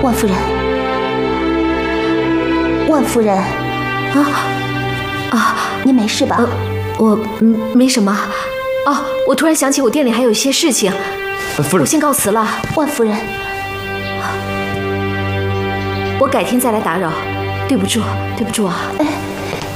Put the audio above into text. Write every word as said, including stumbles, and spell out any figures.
万夫人，万夫人， 啊啊， 您没事吧？ 呃、我嗯没什么。哦，我突然想起我店里还有一些事情， 夫人， 我先告辞了。 万夫人， 我改天再来打扰，对不住，对不住啊。 哎。